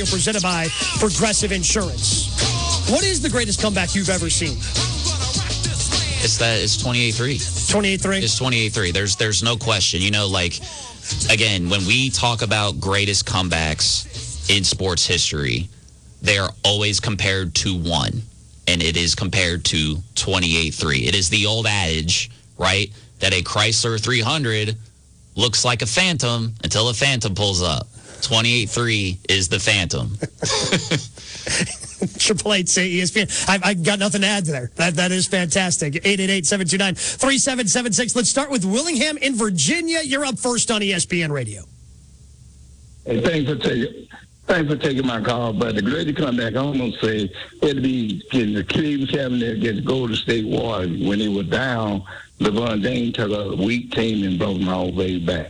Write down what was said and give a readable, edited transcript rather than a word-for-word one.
Presented by Progressive Insurance. What is the greatest comeback you've ever seen? It's 28-3. 28-3? It's 28-3. There's no question. Again, when we talk about greatest comebacks in sports history, they are always compared to one, and it is compared to 28-3. It is the old adage, right, that a Chrysler 300 looks like a Phantom until a Phantom pulls up. 28-3 is the Phantom. Triple Eight say ESPN. I've got nothing to add there. That is fantastic. 888-729-3776. Let's start with Willingham in Virginia. You're up first on ESPN Radio. Hey, thanks for taking my call. But the greatest comeback, I'm going to say, it'd be getting the Cleveland Cavaliers against Golden State Warriors. When they were down, LeBron James took a weak team and brought them all the way back.